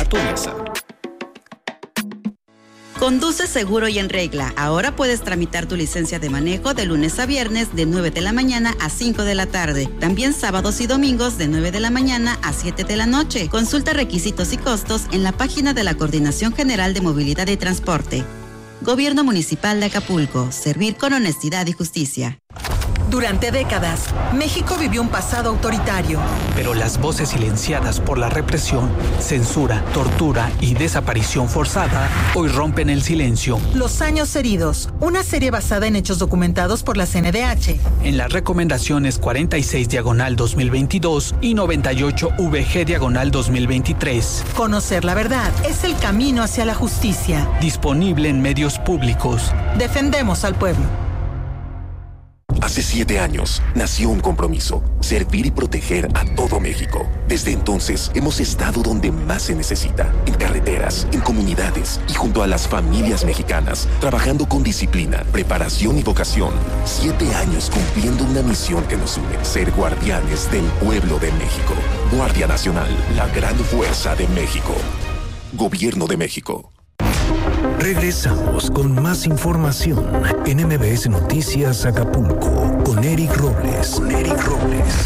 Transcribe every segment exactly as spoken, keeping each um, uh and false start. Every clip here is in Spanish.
tu mesa. Conduce seguro y en regla. Ahora puedes tramitar tu licencia de manejo de lunes a viernes de nueve de la mañana a cinco de la tarde. También sábados y domingos de nueve de la mañana a siete de la noche. Consulta requisitos y costos en la página de la Coordinación General de Movilidad y Transporte. Gobierno Municipal de Acapulco. Servir con honestidad y justicia. Durante décadas, México vivió un pasado autoritario. Pero las voces silenciadas por la represión, censura, tortura y desaparición forzada hoy rompen el silencio. Los años heridos, una serie basada en hechos documentados por la C N D H. En las recomendaciones cuarenta y seis diagonal dos mil veintidós y noventa y ocho V G diagonal dos mil veintitrés. Conocer la verdad es el camino hacia la justicia. Disponible en medios públicos. Defendemos al pueblo. Hace siete años nació un compromiso, servir y proteger a todo México. Desde entonces hemos estado donde más se necesita, en carreteras, en comunidades y junto a las familias mexicanas, trabajando con disciplina, preparación y vocación. Siete años cumpliendo una misión que nos une, ser guardianes del pueblo de México. Guardia Nacional, la gran fuerza de México. Gobierno de México. Regresamos con más información en M B S Noticias Acapulco con Eric Robles. Con Eric Robles.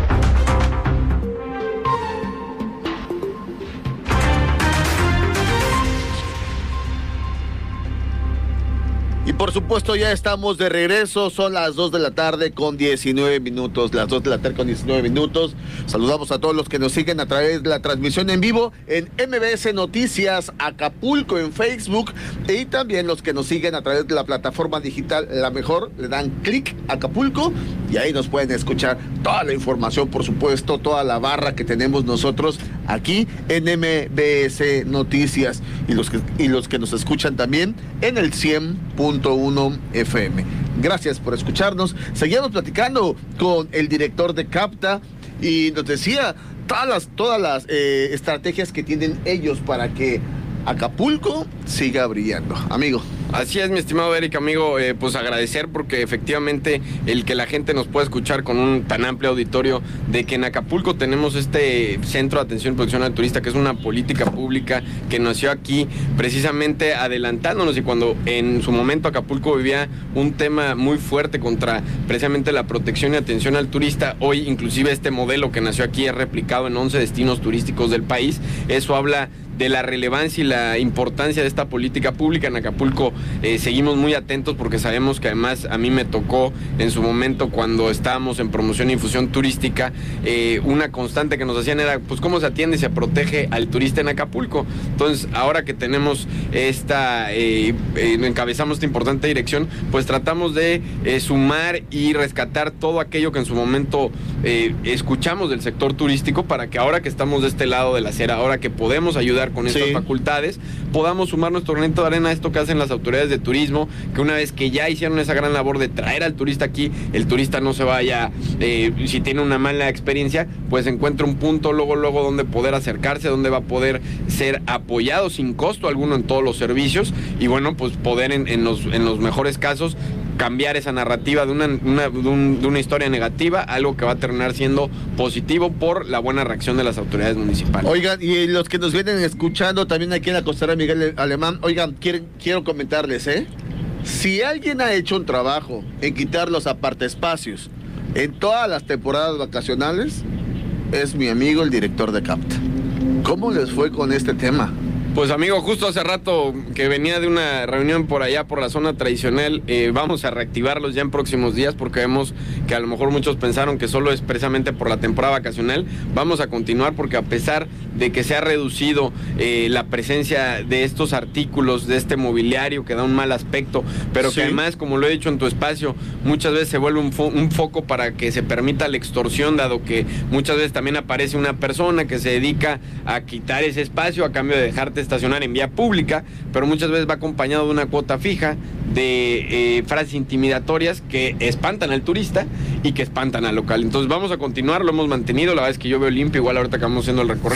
Y por supuesto ya estamos de regreso, son las dos de la tarde con diecinueve minutos, las dos de la tarde con diecinueve minutos. Saludamos a todos los que nos siguen a través de la transmisión en vivo en M B S Noticias Acapulco en Facebook y también los que nos siguen a través de la plataforma digital La Mejor, le dan clic Acapulco y ahí nos pueden escuchar toda la información, por supuesto, toda la barra que tenemos nosotros aquí en M B S Noticias y los que, y los que nos escuchan también en el cien punto uno F M. Gracias por escucharnos. Seguimos platicando con el director de CAPTA y nos decía todas las, todas las eh, estrategias que tienen ellos para que Acapulco siga brillando. Amigo. Así es, mi estimado Eric, amigo, eh, pues agradecer porque efectivamente el que la gente nos pueda escuchar con un tan amplio auditorio de que en Acapulco tenemos este Centro de Atención y Protección al Turista, que es una política pública que nació aquí precisamente adelantándonos, y cuando en su momento Acapulco vivía un tema muy fuerte contra precisamente la protección y atención al turista, hoy inclusive este modelo que nació aquí es replicado en once destinos turísticos del país. Eso habla de la relevancia y la importancia de esta política pública. En Acapulco eh, seguimos muy atentos porque sabemos que además a mí me tocó en su momento cuando estábamos en promoción e infusión turística, eh, una constante que nos hacían era pues cómo se atiende y se protege al turista en Acapulco. Entonces ahora que tenemos esta, eh, eh, encabezamos esta importante dirección, pues tratamos de eh, sumar y rescatar todo aquello que en su momento eh, escuchamos del sector turístico para que ahora que estamos de este lado de la acera, ahora que podemos ayudar con estas sí. facultades, podamos sumar nuestro granito de arena a esto que hacen las autoridades de turismo, que una vez que ya hicieron esa gran labor de traer al turista aquí, el turista no se vaya, eh, si tiene una mala experiencia, pues encuentra un punto luego, luego donde poder acercarse, donde va a poder ser apoyado sin costo alguno en todos los servicios, y bueno, pues poder en, en, los, en los mejores casos cambiar esa narrativa de una, una, de, un, de una historia negativa, algo que va a terminar siendo positivo por la buena reacción de las autoridades municipales. Oigan, y los que nos vienen escuchando también aquí en la costera Miguel Alemán, oigan, quieren, quiero comentarles, ¿eh? Si alguien ha hecho un trabajo en quitar los apartaespacios en todas las temporadas vacacionales, es mi amigo el director de CAPTA. ¿Cómo les fue con este tema? Pues amigo, justo hace rato que venía de una reunión por allá, por la zona tradicional, eh, vamos a reactivarlos ya en próximos días porque vemos que a lo mejor muchos pensaron que solo es precisamente por la temporada vacacional. Vamos a continuar porque a pesar de que se ha reducido eh, la presencia de estos artículos, de este mobiliario que da un mal aspecto, pero sí. que además, como lo he dicho en tu espacio, muchas veces se vuelve un, fo- un foco para que se permita la extorsión, dado que muchas veces también aparece una persona que se dedica a quitar ese espacio a cambio de dejarte estacionar en vía pública, pero muchas veces va acompañado de una cuota fija, de eh, frases intimidatorias que espantan al turista y que espantan al local. Entonces vamos a continuar, lo hemos mantenido, la verdad es que yo veo limpio, igual ahorita que vamos haciendo el recorrido, ¿sí?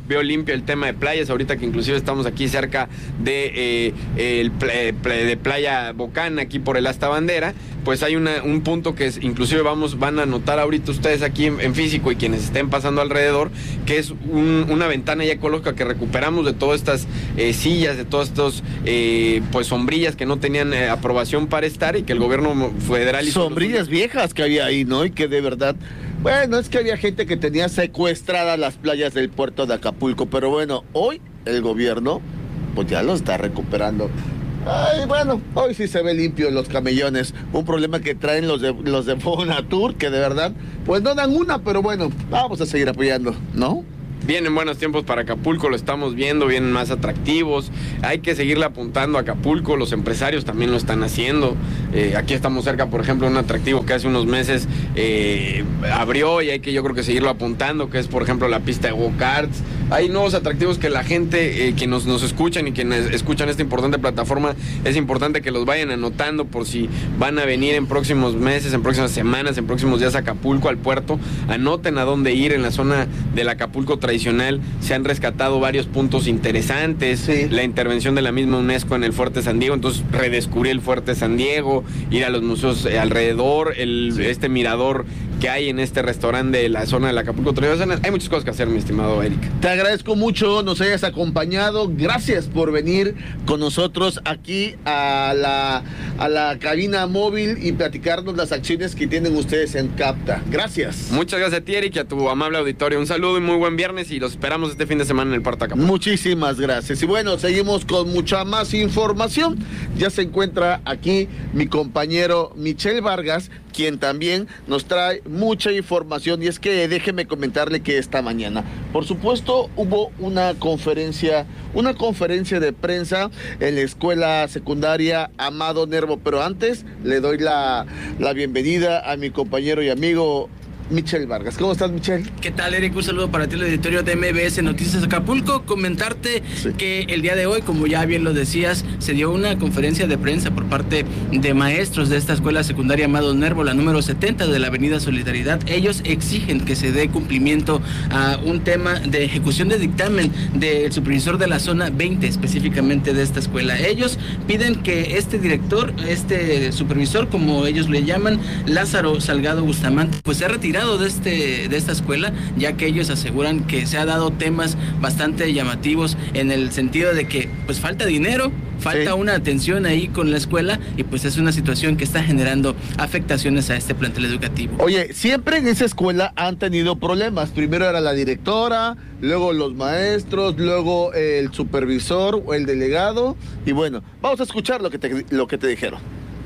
veo limpio el tema de playas, ahorita que inclusive estamos aquí cerca de, eh, el, de Playa Bocán, aquí por el Asta Bandera, pues hay una, un punto que es, inclusive vamos, van a notar ahorita ustedes aquí en, en físico y quienes estén pasando alrededor, que es un, una ventana ya ecológica que recuperamos de todas estas eh, sillas, de todas estas eh, pues sombrillas que no tenían eh, aprobación para estar y que el gobierno federal hizo. Sombrillas viejas que había ahí, ¿no? Y que de verdad, bueno, es que había gente que tenía secuestradas las playas del puerto de Acapulco, pero bueno, hoy el gobierno pues ya lo está recuperando. Ay, bueno, hoy sí se ve limpio los camellones, un problema que traen los de los de Fonatur, que de verdad, pues no dan una, pero bueno, vamos a seguir apoyando, ¿no? Vienen buenos tiempos para Acapulco, lo estamos viendo, vienen más atractivos, hay que seguirle apuntando a Acapulco, los empresarios también lo están haciendo. Eh, aquí estamos cerca, por ejemplo, un atractivo que hace unos meses eh, abrió y hay que yo creo que seguirlo apuntando, que es por ejemplo la pista de go-karts. Hay nuevos atractivos que la gente, eh, que nos, nos escuchan y quienes escuchan esta importante plataforma, es importante que los vayan anotando por si van a venir en próximos meses, en próximas semanas, en próximos días a Acapulco, al puerto. Anoten a dónde ir en la zona del Acapulco tradicional. Se han rescatado varios puntos interesantes, sí. La intervención de la misma UNESCO en el Fuerte San Diego, entonces redescubrir el Fuerte San Diego, ir a los museos eh, alrededor, el, sí. este mirador que hay en este restaurante de la zona del Acapulco tradicional. Hay muchas cosas que hacer, mi estimado Eric. Te agradezco mucho, nos hayas acompañado, gracias por venir con nosotros aquí a la, a la cabina móvil y platicarnos las acciones que tienen ustedes en CAPTA. Gracias. Muchas gracias a ti, Eric, y a tu amable auditorio. Un saludo y muy buen viernes y los esperamos este fin de semana en el Puerto Acapulco. Muchísimas gracias. Y bueno, seguimos con mucha más información. Ya se encuentra aquí mi compañero Michel Vargas, quien también nos trae mucha información, y es que déjeme comentarle que esta mañana, por supuesto, hubo una conferencia, una conferencia de prensa en la escuela secundaria Amado Nervo, pero antes le doy la, la bienvenida a mi compañero y amigo Michel Vargas. ¿Cómo estás, Michel? ¿Qué tal, Eric? Un saludo para ti, el editorio de M B S Noticias Acapulco. Comentarte sí. que el día de hoy, como ya bien lo decías, se dio una conferencia de prensa por parte de maestros de esta escuela secundaria Amado Nervo, la número setenta de la Avenida Solidaridad. Ellos exigen que se dé cumplimiento a un tema de ejecución de dictamen del supervisor de la zona veinte, específicamente de esta escuela. Ellos piden que este director, este supervisor, como ellos le llaman, Lázaro Salgado Bustamante, pues se retire de este de esta escuela, ya que ellos aseguran que se ha dado temas bastante llamativos en el sentido de que pues falta dinero, falta sí. una atención ahí con la escuela, y pues es una situación que está generando afectaciones a este plantel educativo. Oye, siempre en esa escuela han tenido problemas. Primero era la directora, luego los maestros, luego el supervisor o el delegado, y bueno, vamos a escuchar lo que te, lo que te dijeron.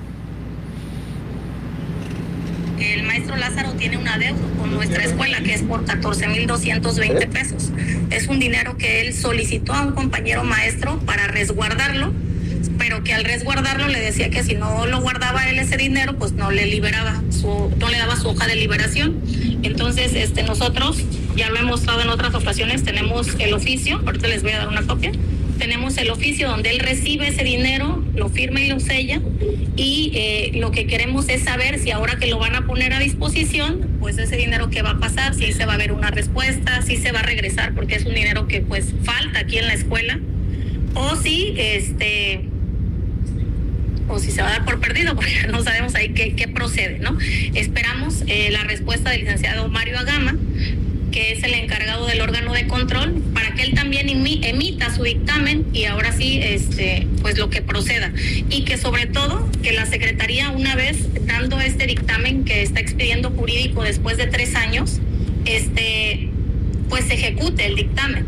El maestro Lázaro tiene una deuda con nuestra escuela que es por catorce mil doscientos veinte pesos. Es un dinero que él solicitó a un compañero maestro para resguardarlo, pero que al resguardarlo le decía que si no lo guardaba él ese dinero, pues no le liberaba su, no le daba su hoja de liberación. Entonces, este, nosotros ya lo hemos mostrado en otras ocasiones, tenemos el oficio, ahorita les voy a dar una copia. Tenemos el oficio donde él recibe ese dinero, lo firma y lo sella, y eh, lo que queremos es saber si ahora que lo van a poner a disposición, pues ese dinero que va a pasar, si se va a ver una respuesta, si se va a regresar, porque es un dinero que pues falta aquí en la escuela, o si este o si se va a dar por perdido, porque no sabemos ahí qué, qué procede, ¿no? Esperamos eh, la respuesta del licenciado Mario Agama, que es el encargado del órgano de control, para que él también emita su dictamen y ahora sí, este, pues lo que proceda. Y que sobre todo, que la Secretaría, una vez dando este dictamen que está expidiendo jurídico después de tres años, este, pues ejecute el dictamen.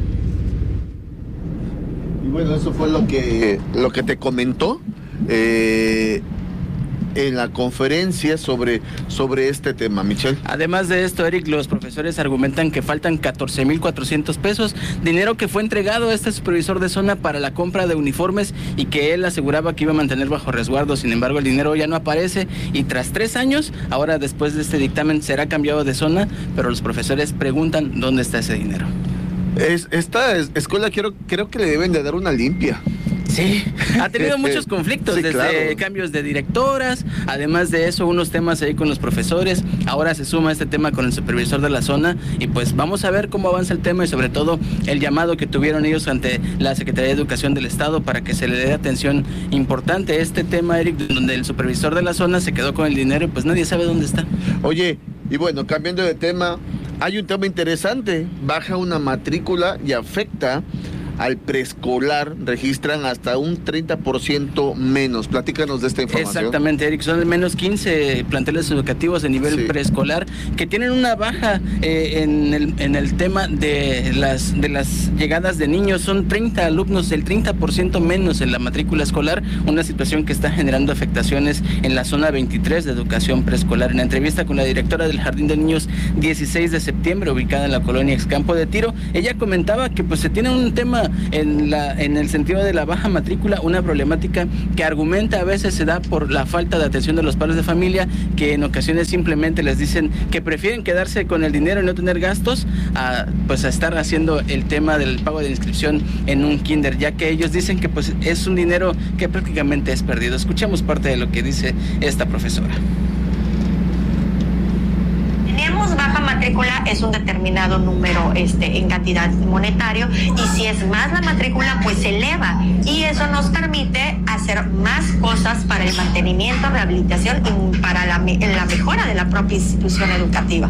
Y bueno, eso fue lo que, lo que te comentó eh, en la conferencia sobre, sobre este tema, Michelle. Además de esto, Eric, los profesores argumentan que faltan catorce mil cuatrocientos pesos, dinero que fue entregado a este supervisor de zona para la compra de uniformes y que él aseguraba que iba a mantener bajo resguardo. Sin embargo, el dinero ya no aparece y tras tres años, ahora después de este dictamen, será cambiado de zona, pero los profesores preguntan dónde está ese dinero. Es, esta es, escuela quiero, creo que le deben de dar una limpia. Sí, ha tenido muchos conflictos, sí, desde claro. cambios de directoras, además de eso, unos temas ahí con los profesores. Ahora se suma este tema con el supervisor de la zona y pues vamos a ver cómo avanza el tema y sobre todo el llamado que tuvieron ellos ante la Secretaría de Educación del Estado para que se le dé atención importante a este tema, Eric, donde el supervisor de la zona se quedó con el dinero y pues nadie sabe dónde está. Oye, y bueno, cambiando de tema, hay un tema interesante, baja una matrícula y afecta al preescolar, registran hasta un treinta por ciento menos. Platícanos de esta información. Exactamente, Eric, son al menos quince planteles educativos de nivel sí. preescolar que tienen una baja eh, en, el, en el tema de las, de las llegadas de niños. Son treinta alumnos, el treinta por ciento menos en la matrícula escolar, una situación que está generando afectaciones en la zona veintitrés de educación preescolar. En la entrevista con la directora del Jardín de Niños dieciséis de septiembre, ubicada en la colonia Excampo de Tiro, ella comentaba que pues se tiene un tema En, la, en el sentido de la baja matrícula, una problemática que argumenta a veces se da por la falta de atención de los padres de familia, que en ocasiones simplemente les dicen que prefieren quedarse con el dinero y no tener gastos a, pues a estar haciendo el tema del pago de inscripción en un kinder, ya que ellos dicen que pues es un dinero que prácticamente es perdido. Escuchemos parte de lo que dice esta profesora. Tenemos baja matrícula, es un determinado número este, en cantidad monetario, y si es más la matrícula, pues se eleva, y eso nos permite hacer más cosas para el mantenimiento, rehabilitación y para la, la mejora de la propia institución educativa.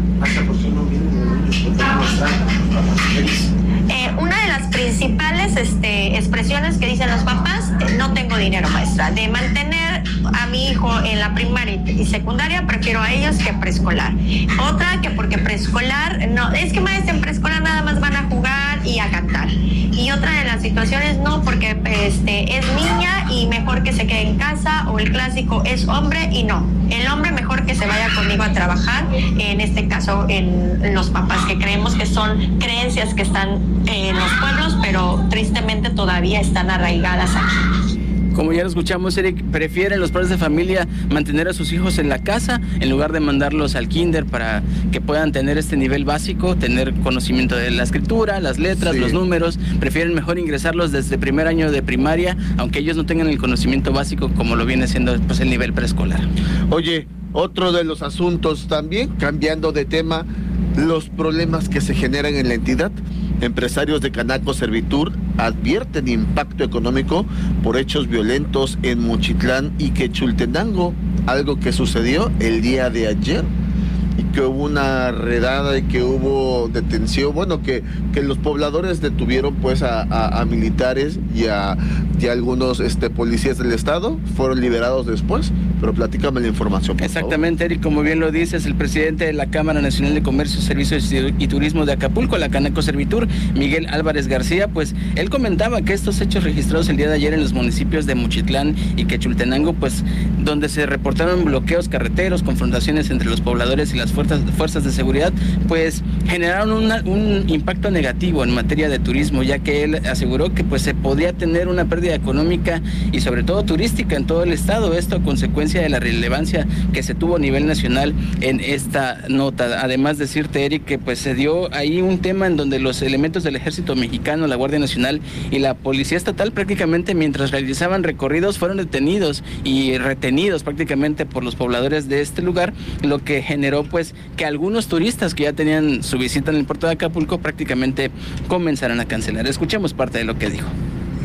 Eh, una de las principales este, expresiones que dicen los papás, eh, no tengo dinero, maestra, de mantener a mi hijo en la primaria y secundaria, prefiero a ellos que preescolar. Otra, que porque preescolar, no, es que maestra, en preescolar nada más van a jugar y a cantar. Y otra de las situaciones, no, porque este, es niña y mejor que se quede en casa, o el clásico es hombre y no, el hombre mejor que se vaya conmigo a trabajar, en este caso en los papás, que creemos que son creencias que están en los pueblos, pero tristemente todavía están arraigadas aquí. Como ya lo escuchamos, Eric, prefieren los padres de familia mantener a sus hijos en la casa en lugar de mandarlos al kinder para que puedan tener este nivel básico, tener conocimiento de la escritura, las letras, sí. los números. Prefieren mejor ingresarlos desde primer año de primaria, aunque ellos no tengan el conocimiento básico como lo viene siendo pues, el nivel preescolar. Oye, otro de los asuntos también, cambiando de tema, los problemas que se generan en la entidad. Empresarios de Canaco Servitur advierten impacto económico por hechos violentos en Mochitlán y Quechultenango, algo que sucedió el día de ayer, y que hubo una redada y que hubo detención, bueno, que, que los pobladores detuvieron pues a, a, a militares y a, y a algunos este, policías del estado, fueron liberados después, pero platícame la información, por Exactamente, favor. Eric, como bien lo dices, el presidente de la Cámara Nacional de Comercio, Servicios y Turismo de Acapulco, la Canaco Servitur, Miguel Álvarez García, pues él comentaba que estos hechos registrados el día de ayer en los municipios de Mochitlán y Quechultenango, pues donde se reportaron bloqueos carreteros, confrontaciones entre los pobladores y las fuerzas, fuerzas de seguridad, pues generaron una, un impacto negativo en materia de turismo, ya que él aseguró que pues se podría tener una pérdida económica y sobre todo turística en todo el estado, esto a consecuencia de la relevancia que se tuvo a nivel nacional en esta nota. Además decirte, Eric, que pues se dio ahí un tema en donde los elementos del Ejército Mexicano, la Guardia Nacional y la Policía Estatal prácticamente mientras realizaban recorridos fueron detenidos y retenidos prácticamente por los pobladores de este lugar, lo que generó pues que algunos turistas que ya tenían su visita en el puerto de Acapulco prácticamente comenzaran a cancelar. Escuchemos parte de lo que dijo.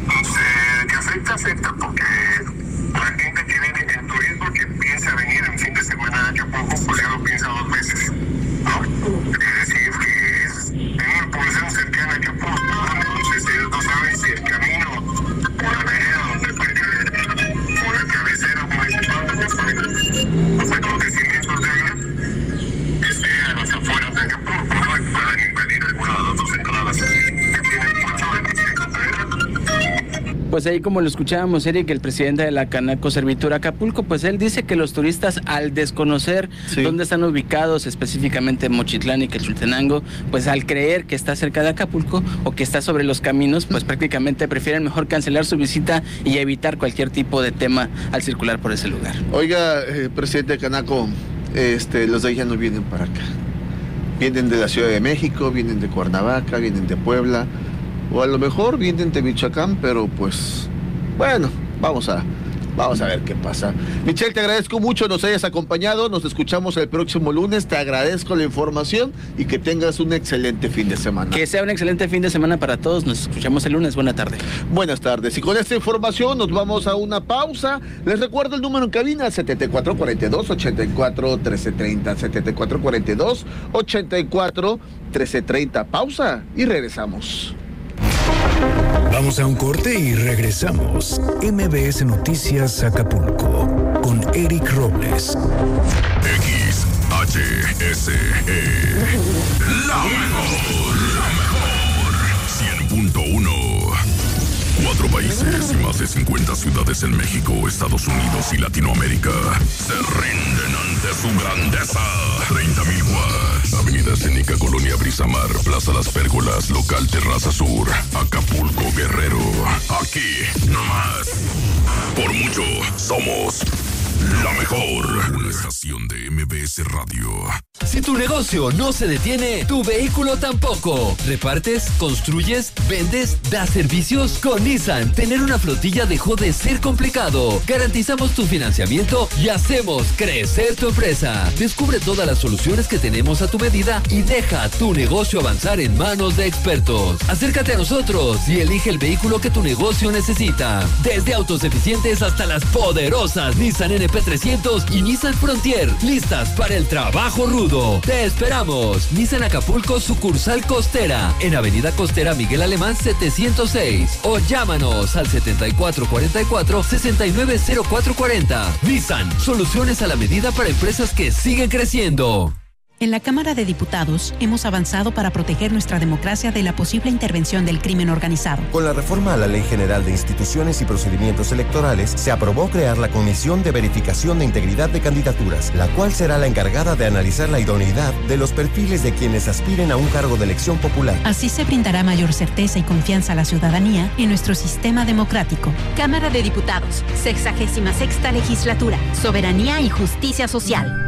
Eh, que afecta, afecta, porque la gente que viene en turismo que piensa venir en fin de semana a Acapulco, pues ya lo piensa dos veces, ¿no? Es decir, que es en una población cercana a Acapulco, ¿no? Entonces ellos no saben si el camino por la vereda donde puede, por la cabecera municipal donde puede, los acontecimientos de allá, esté a las afueras de Acapulco, ¿no? Y puedan invadir alguna de las dos entradas que tienen puerto de Pues ahí como lo escuchábamos, Eric, el presidente de la Canaco Servitur Acapulco, pues él dice que los turistas al desconocer sí. dónde están ubicados, específicamente Mochitlán y Quechultenango, pues al creer que está cerca de Acapulco o que está sobre los caminos, pues prácticamente prefieren mejor cancelar su visita y evitar cualquier tipo de tema al circular por ese lugar. Oiga, eh, presidente de Canaco, este, los de allá no vienen para acá. Vienen de la Ciudad de México, vienen de Cuernavaca, vienen de Puebla, o a lo mejor vienen de Michoacán, pero pues Bueno, vamos a... Vamos a ver qué pasa. Michelle, te agradezco mucho nos hayas acompañado. Nos escuchamos el próximo lunes. Te agradezco la información y que tengas un excelente fin de semana. Que sea un excelente fin de semana para todos. Nos escuchamos el lunes. Buena tarde. Buenas tardes. Y con esta información nos vamos a una pausa. Les recuerdo el número en cabina: setenta y cuatro cuarenta y dos, ochenta y cuatro, trece treinta. setenta y cuatro cuarenta y dos, ochenta y cuatro, trece treinta. Pausa y regresamos. Vamos a un corte y regresamos. M B S Noticias Acapulco con Eric Robles. X H S E. La mejor, la mejor. cien punto uno. Cuatro países y más de cincuenta ciudades en México, Estados Unidos y Latinoamérica se rinden ante su grandeza. treinta mil watts. Avenida Escénica, Colonia Brisamar, Plaza Las Pérgolas, Local Terraza Sur, Acapulco, Guerrero. Aquí, nomás. Por mucho, somos la mejor. Una estación de M B S Radio. Si tu negocio no se detiene, tu vehículo tampoco. ¿Repartes? ¿Construyes? ¿Vendes? ¿Das servicios? Con Nissan, tener una flotilla dejó de ser complicado. Garantizamos tu financiamiento y hacemos crecer tu empresa. Descubre todas las soluciones que tenemos a tu medida y deja tu negocio avanzar en manos de expertos. Acércate a nosotros y elige el vehículo que tu negocio necesita. Desde autos eficientes hasta las poderosas Nissan N P trescientos y Nissan Frontier, listas para el trabajo rudo. Te esperamos. Nissan Acapulco, sucursal Costera, en Avenida Costera Miguel Alemán setecientos seis, o llámanos al setenta y cuatro cuarenta y cuatro, sesenta y nueve cero cuatro cuarenta. Nissan, soluciones a la medida para empresas que siguen creciendo. En la Cámara de Diputados hemos avanzado para proteger nuestra democracia de la posible intervención del crimen organizado. Con la reforma a la Ley General de Instituciones y Procedimientos Electorales, se aprobó crear la Comisión de Verificación de Integridad de Candidaturas, la cual será la encargada de analizar la idoneidad de los perfiles de quienes aspiren a un cargo de elección popular. Así se brindará mayor certeza y confianza a la ciudadanía en nuestro sistema democrático. Cámara de Diputados, sexagésima sexta legislatura, soberanía y justicia social.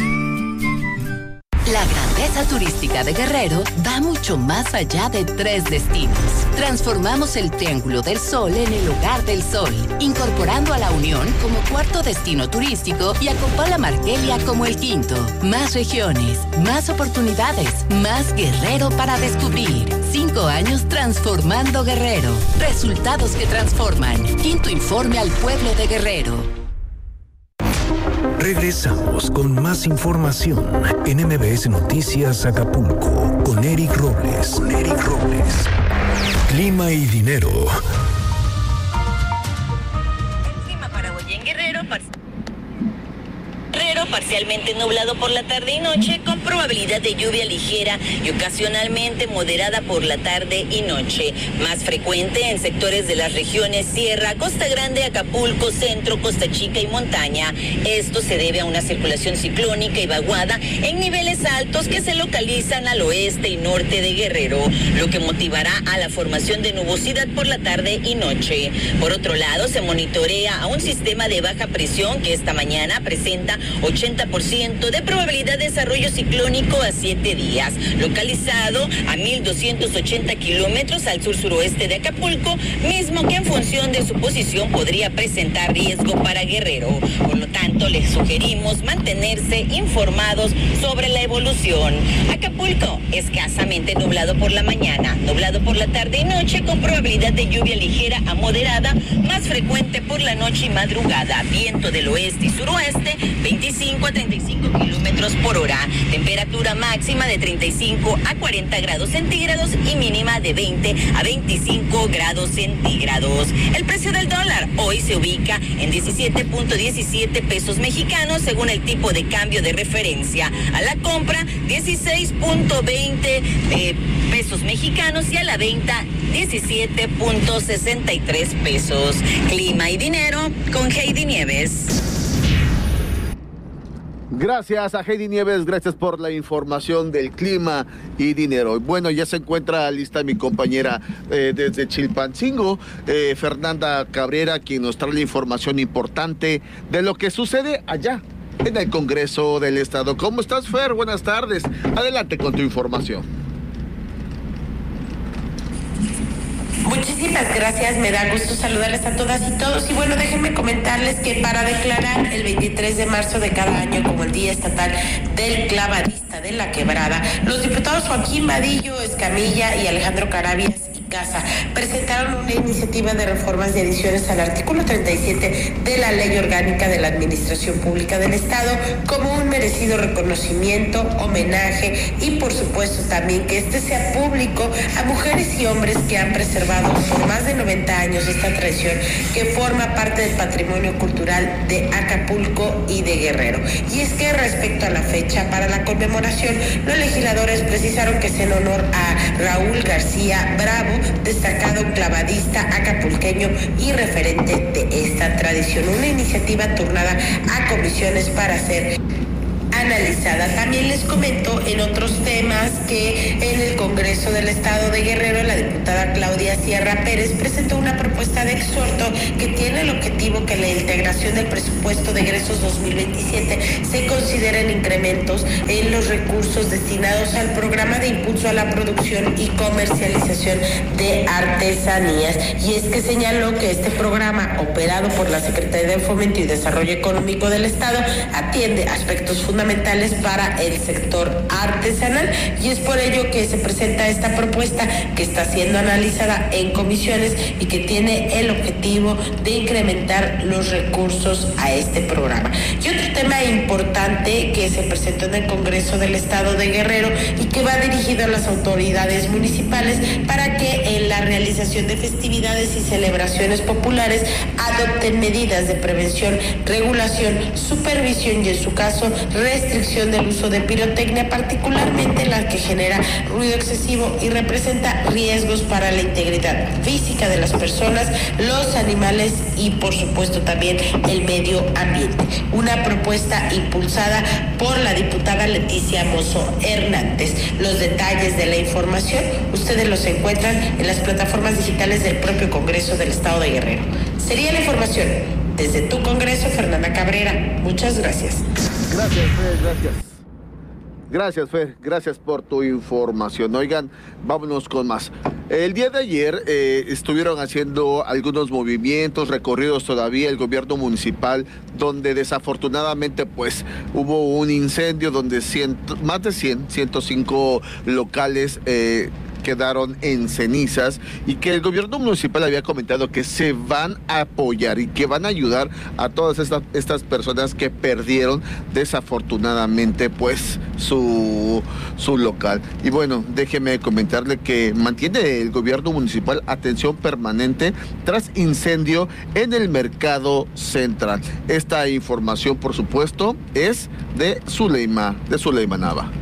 La grandeza turística de Guerrero va mucho más allá de tres destinos. Transformamos el Triángulo del Sol en el Hogar del Sol, incorporando a La Unión como cuarto destino turístico y a Copala Margelia como el quinto. Más regiones, más oportunidades, más Guerrero para descubrir. Cinco años transformando Guerrero. Resultados que transforman. Quinto informe al pueblo de Guerrero. Regresamos con más información en M B S Noticias Acapulco con Eric Robles. Con Eric Robles. Clima y dinero. Clima para hoy en Guerrero. Guerrero, parcialmente nublado por la tarde y noche, con probabilidad de lluvia ligera y ocasionalmente moderada por la tarde y noche. Más frecuente en sectores de las regiones Sierra, Costa Grande, Acapulco, Centro, Costa Chica y Montaña. Esto se debe a una circulación ciclónica y vaguada en niveles altos que se localizan al oeste y norte de Guerrero, lo que motivará a la formación de nubosidad por la tarde y noche. Por otro lado, se monitorea a un sistema de baja presión que esta mañana presenta ochenta por ciento de probabilidad de desarrollo ciclónico a siete días, localizado a mil doscientos ochenta kilómetros al sur-suroeste de Acapulco, mismo que en función de su posición podría presentar riesgo para Guerrero. Por lo tanto, les sugerimos mantenerse informados sobre la evolución. Acapulco, escasamente nublado por la mañana, nublado por la tarde y noche, con probabilidad de lluvia ligera a moderada, más frecuente por la noche y madrugada. Viento del oeste y suroeste, veinticinco a treinta y cinco kilómetros por hora. Temperatura máxima de treinta y cinco a cuarenta grados centígrados y mínima de veinte a veinticinco grados centígrados. El precio del dólar hoy se ubica en diecisiete punto diecisiete pesos mexicanos según el tipo de cambio de referencia. A la compra, dieciséis punto veinte eh, pesos mexicanos y a la venta, diecisiete punto sesenta y tres pesos. Clima y dinero con Heidi Nieves. Gracias a Heidi Nieves, gracias por la información del clima y dinero. Bueno, ya se encuentra lista mi compañera eh, desde Chilpancingo, eh, Fernanda Cabrera, quien nos trae la información importante de lo que sucede allá en el Congreso del Estado. ¿Cómo estás, Fer? Buenas tardes. Adelante con tu información. Muchísimas gracias, me da gusto saludarles a todas y todos. Y bueno, déjenme comentarles que para declarar el veintitrés de marzo de cada año como el Día Estatal del Clavadista de la Quebrada, los diputados Joaquín Vadillo Escamilla y Alejandro Carabias Casa presentaron una iniciativa de reformas y adiciones al artículo treinta y siete de la Ley Orgánica de la Administración Pública del Estado como un merecido reconocimiento, homenaje y por supuesto también que este sea público a mujeres y hombres que han preservado por más de noventa años esta tradición que forma parte del patrimonio cultural de Acapulco y de Guerrero. Y es que respecto a la fecha para la conmemoración, los legisladores precisaron que es en honor a Raúl García Bravo, destacado clavadista acapulqueño y referente de esta tradición. Una iniciativa turnada a comisiones para ser analizada. También les comento en otros temas que en el Congreso del Estado de Guerrero la diputada Claudia Sierra Pérez presentó una propuesta de exhorto que tiene el objetivo que la integración del presupuesto de egresos dos mil veintisiete se consideren incrementos en los recursos destinados al programa de impulso a la producción y comercialización de artesanías. Y es que señaló que este programa, operado por la Secretaría de Fomento y Desarrollo Económico del Estado, atiende aspectos fundamentales para el sector artesanal y es por ello que se presenta esta propuesta que está siendo analizada en comisiones y que tiene el objetivo de incrementar los recursos a este programa. Y otro tema importante que se presentó en el Congreso del Estado de Guerrero y que va dirigido a las autoridades municipales para que en la realización de festividades y celebraciones populares adopten medidas de prevención, regulación, supervisión y en su caso restricción del uso de pirotecnia, particularmente la que genera ruido excesivo y representa riesgos para la integridad física de las personas, los animales y por supuesto también el medio ambiente. Una propuesta impulsada por la diputada Leticia Mozo Hernández. Los detalles de la información ustedes los encuentran en las plataformas digitales del propio Congreso del Estado de Guerrero. Sería la información. Desde tu Congreso, Fernanda Cabrera. Muchas gracias. Gracias, Fer, gracias. Gracias, Fer, gracias por tu información. Oigan, vámonos con más. El día de ayer eh, estuvieron haciendo algunos movimientos, recorridos todavía el gobierno municipal, donde desafortunadamente pues hubo un incendio donde ciento, más de cien, ciento cinco locales eh, quedaron en cenizas y que el gobierno municipal había comentado que se van a apoyar y que van a ayudar a todas estas, estas personas que perdieron desafortunadamente pues su, su local. Y bueno, déjeme comentarle que mantiene el gobierno municipal atención permanente tras incendio en el mercado central. Esta información, por supuesto, es de Zuleima, de Zuleima Nava.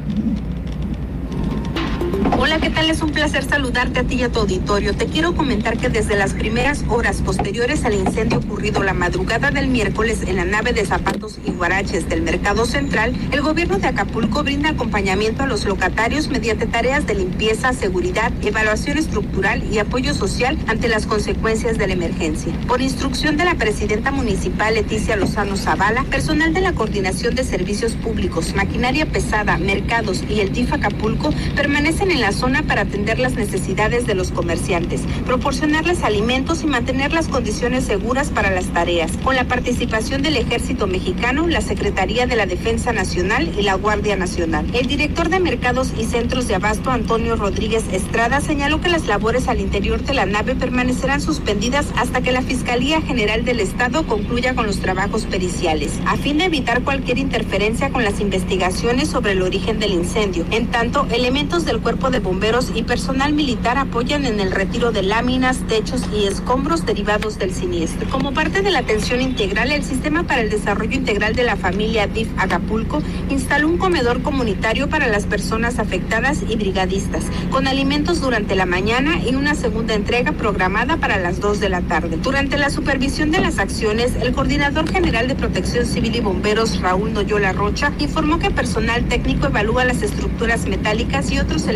Hola, ¿qué tal? Es un placer saludarte a ti y a tu auditorio. Te quiero comentar que desde las primeras horas posteriores al incendio ocurrido la madrugada del miércoles en la nave de zapatos y guaraches del Mercado Central, el gobierno de Acapulco brinda acompañamiento a los locatarios mediante tareas de limpieza, seguridad, evaluación estructural y apoyo social ante las consecuencias de la emergencia. Por instrucción de la presidenta municipal Leticia Lozano Zavala, personal de la Coordinación de Servicios Públicos, Maquinaria Pesada, Mercados y el D I F Acapulco permanecen en la zona para atender las necesidades de los comerciantes, proporcionarles alimentos y mantener las condiciones seguras para las tareas, con la participación del Ejército Mexicano, la Secretaría de la Defensa Nacional y la Guardia Nacional. El director de Mercados y Centros de Abasto, Antonio Rodríguez Estrada, señaló que las labores al interior de la nave permanecerán suspendidas hasta que la Fiscalía General del Estado concluya con los trabajos periciales, a fin de evitar cualquier interferencia con las investigaciones sobre el origen del incendio. En tanto, elementos del Cuerpo de Bomberos y personal militar apoyan en el retiro de láminas, techos y escombros derivados del siniestro. Como parte de la atención integral, el Sistema para el Desarrollo Integral de la Familia D I F Acapulco instaló un comedor comunitario para las personas afectadas y brigadistas, con alimentos durante la mañana y una segunda entrega programada para las dos de la tarde. Durante la supervisión de las acciones, el Coordinador General de Protección Civil y Bomberos, Raúl Noyola Rocha, informó que personal técnico evalúa las estructuras metálicas y otros elementos de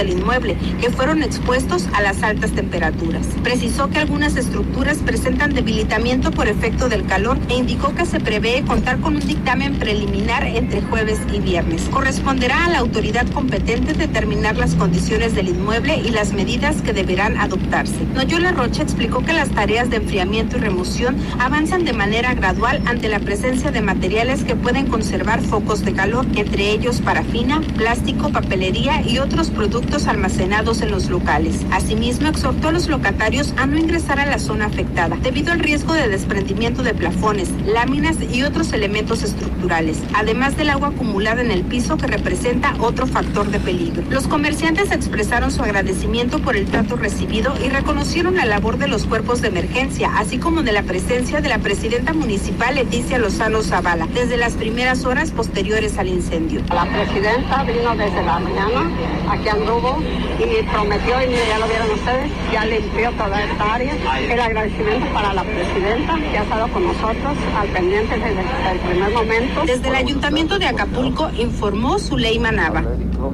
del inmueble, que fueron expuestos a las altas temperaturas. Precisó que algunas estructuras presentan debilitamiento por efecto del calor e indicó que se prevé contar con un dictamen preliminar entre jueves y viernes. Corresponderá a la autoridad competente determinar las condiciones del inmueble y las medidas que deberán adoptarse. Noyola Rocha explicó que las tareas de enfriamiento y remoción avanzan de manera gradual ante la presencia de materiales que pueden conservar focos de calor, entre ellos parafina, plástico, papelería y otros productos almacenados en los locales. Asimismo, exhortó a los locatarios a no ingresar a la zona afectada debido al riesgo de desprendimiento de plafones, láminas y otros elementos estructurales, además del agua acumulada en el piso que representa otro factor de peligro. Los comerciantes expresaron su agradecimiento por el trato recibido y reconocieron la labor de los cuerpos de emergencia, así como de la presencia de la presidenta municipal Leticia Lozano Zavala, desde las primeras horas posteriores al incendio. La presidenta vino desde la mañana, aquí anduvo y prometió, y mire, ya lo vieron ustedes, ya limpió toda esta área. El agradecimiento para la presidenta que ha estado con nosotros al pendiente desde el primer momento. Desde el Ayuntamiento de Acapulco informó Zuleima Nava.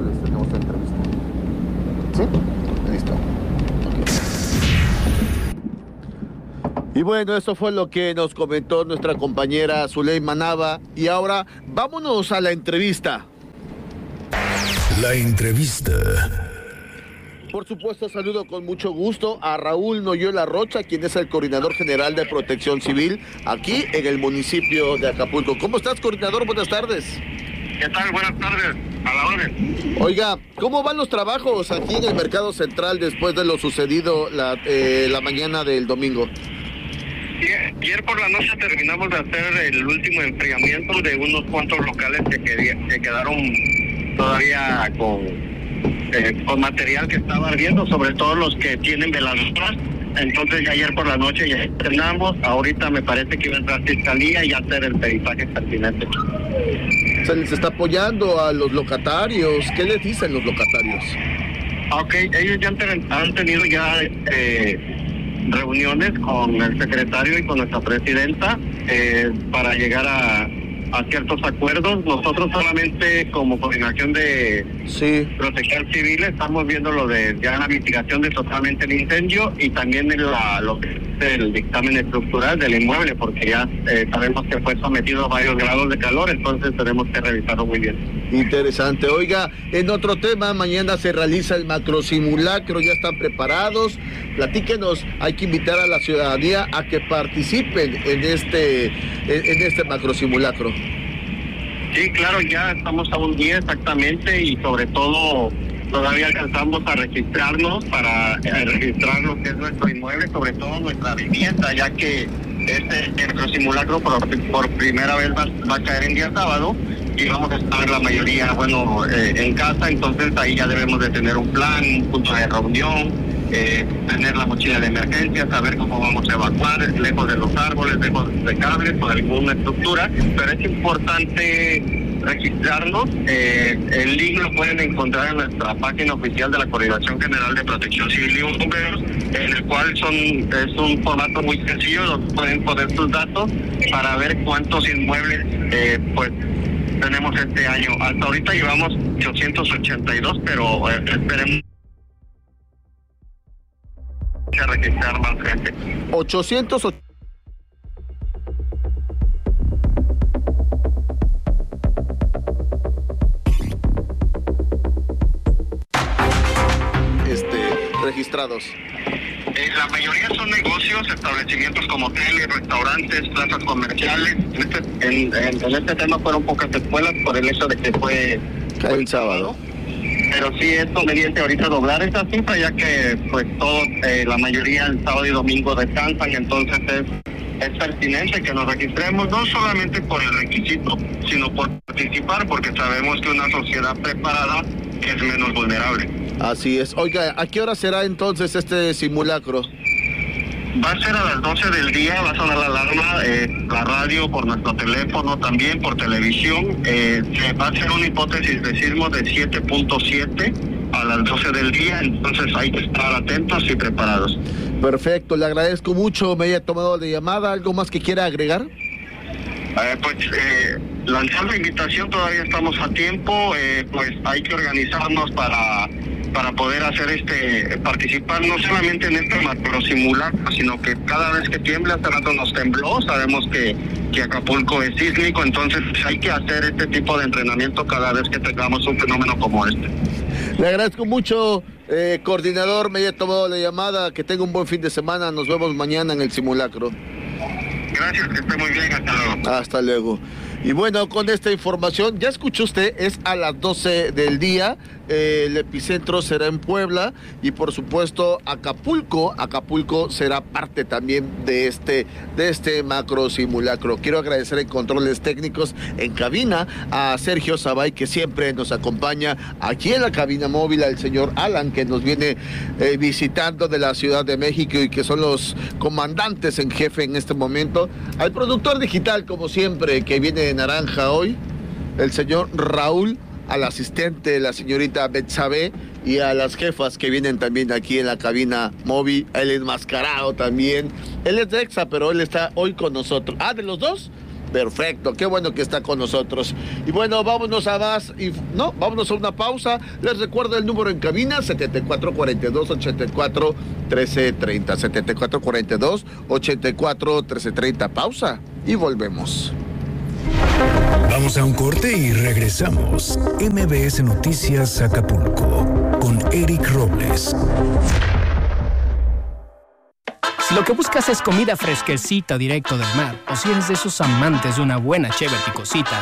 ¿Sí? Listo. Y bueno, eso fue lo que nos comentó nuestra compañera Zuleima Nava. Y ahora vámonos a la entrevista. La entrevista. Por supuesto, saludo con mucho gusto a Raúl Noyola Rocha, quien es el coordinador general de Protección Civil aquí en el municipio de Acapulco. ¿Cómo estás, coordinador? Buenas tardes. ¿Qué tal? Buenas tardes. A la orden. Oiga, ¿cómo van los trabajos aquí en el Mercado Central después de lo sucedido la, eh, la mañana del domingo? Ayer por la noche terminamos de hacer el último enfriamiento de unos cuantos locales que, quería, que quedaron todavía con, eh, con material que estaba ardiendo, sobre todo los que tienen veladoras. Entonces ya ayer por la noche ya terminamos. Ahorita me parece que iba a entrar fiscalía y hacer el peritaje pertinente. ¿Se les está apoyando a los locatarios? ¿Qué les dicen los locatarios? Ok, ellos ya han, ten, han tenido ya eh, reuniones con el secretario y con nuestra presidenta eh, para llegar a, a ciertos acuerdos. Nosotros solamente como coordinación de sí. protección civil estamos viendo lo de ya la mitigación de totalmente el incendio y también el, la, lo que es el dictamen estructural del inmueble, porque ya eh, sabemos que fue sometido a varios grados de calor, entonces tenemos que revisarlo muy bien. Interesante. Oiga, en otro tema, mañana se realiza el macrosimulacro, ya están preparados. Platíquenos, hay que invitar a la ciudadanía a que participen en este, en, en este macrosimulacro. Sí, claro, ya estamos a un día exactamente y sobre todo todavía alcanzamos a registrarnos para eh, registrar lo que es nuestro inmueble, sobre todo nuestra vivienda, ya que este macrosimulacro por, por primera vez va, va a caer en día sábado y vamos a estar la mayoría, bueno, eh, en casa, entonces ahí ya debemos de tener un plan, un punto de reunión, eh, tener la mochila de emergencia, saber cómo vamos a evacuar, lejos de los árboles, lejos de cables o de alguna estructura, pero es importante registrarnos. Eh, el link lo pueden encontrar en nuestra página oficial de la Coordinación General de Protección Civil y Bomberos, en el cual son es un formato muy sencillo donde pueden poner sus datos para ver cuántos inmuebles eh, pues tenemos este año. Hasta ahorita llevamos ochocientos ochenta y dos, pero eh, esperemos a registrar más gente. ochocientos este registrados. Eh, la mayoría son negocios, establecimientos como hoteles, restaurantes, plazas comerciales. En este, en, en, en este tema fueron pocas escuelas por el hecho de que fue, fue el sábado. Pero sí es conveniente ahorita doblar esa cifra, ya que pues todos, eh, la mayoría el sábado y domingo descansan, entonces es, es pertinente que nos registremos, no solamente por el requisito, sino por participar, porque sabemos que una sociedad preparada es menos vulnerable. Así es. Oiga, ¿a qué hora será entonces este simulacro? Va a ser a las doce del día, va a sonar la alarma, eh, la radio, por nuestro teléfono también, por televisión. Eh, se va a hacer una hipótesis de sismo de siete punto siete a las doce del día, entonces hay que estar atentos y preparados. Perfecto, le agradezco mucho, me haya tomado de llamada. ¿Algo más que quiera agregar? Eh, pues eh, lanzar la invitación, todavía estamos a tiempo, eh, pues hay que organizarnos para para poder hacer este, participar no solamente en este macro simulacro, sino que cada vez que tiembla, hace rato nos tembló, sabemos que, que Acapulco es sísmico, entonces hay que hacer este tipo de entrenamiento cada vez que tengamos un fenómeno como este. Le agradezco mucho, eh, coordinador, me haya tomado la llamada, que tenga un buen fin de semana, nos vemos mañana en el simulacro. Gracias, que esté muy bien, hasta luego. Hasta luego. Y bueno, con esta información, ya escuchó usted, es a las doce del día, eh, el epicentro será en Puebla y por supuesto Acapulco, Acapulco será parte también de este, de este macro simulacro. Quiero agradecer en controles técnicos en cabina a Sergio Zabay, que siempre nos acompaña aquí en la cabina móvil, al señor Alan, que nos viene eh, visitando de la Ciudad de México y que son los comandantes en jefe en este momento, al productor digital, como siempre, que viene de naranja hoy, el señor Raúl, al asistente, la señorita Betsabe, y a las jefas que vienen también aquí en la cabina móvil, el enmascarado también. Él es de Exa, pero él está hoy con nosotros. Ah, ¿de los dos? Perfecto, qué bueno que está con nosotros. Y bueno, vámonos a más, y, no, vámonos a una pausa. Les recuerdo el número en cabina, setenta y cuatro cuarenta y dos, ochenta y cuatro, trece treinta, setenta y cuatro cuarenta y dos, ochenta y cuatro, trece treinta. Pausa y volvemos. Vamos a un corte y regresamos. M B S Noticias Acapulco con Eric Robles. Si lo que buscas es comida fresquecita directo del mar, o si eres de esos amantes de una buena chévere picosita,